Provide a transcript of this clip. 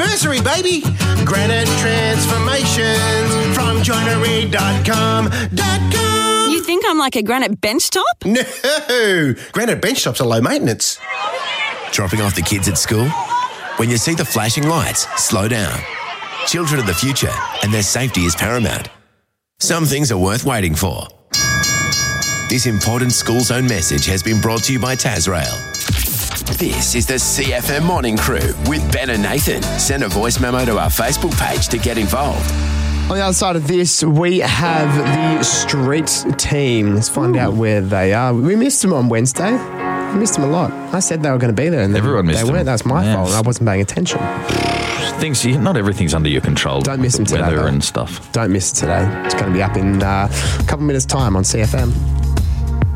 nursery, baby. Granite transformations from joinery.com.com. You think I'm like a granite bench top? No, granite bench tops are low maintenance. Dropping off the kids at school? When you see the flashing lights, slow down. Children are the future, and their safety is paramount. Some things are worth waiting for. This important school zone message has been brought to you by Tasrail. This is the CFM Morning Crew with Ben and Nathan. Send a voice memo to our Facebook page to get involved. On the other side of this, we have the street team. Let's find out where they are. We missed them on Wednesday. We missed them a lot. I said they were going to be there, and everyone missed them. They weren't. That's my fault. I wasn't paying attention. Not everything's under your control. Don't miss them today. Weather and stuff. Don't miss it today. It's going to be up in a couple minutes' time on CFM.